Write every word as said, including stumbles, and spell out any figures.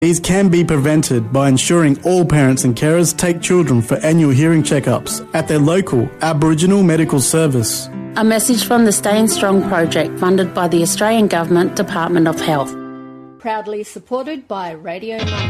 These can be prevented by ensuring all parents and carers take children for annual hearing checkups at their local Aboriginal medical service. A message from the Staying Strong project funded by the Australian Government Department of Health. Proudly supported by Radio Mum.